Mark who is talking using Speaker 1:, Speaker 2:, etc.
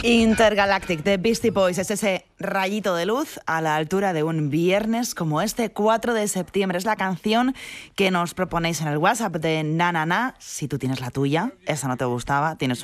Speaker 1: Intergalactic de Beastie Boys es ese rayito de luz a la altura de un viernes como este 4 de septiembre. Es la canción que nos proponéis en el WhatsApp de Na Na Na. Si tú tienes la tuya, esa no te gustaba, tienes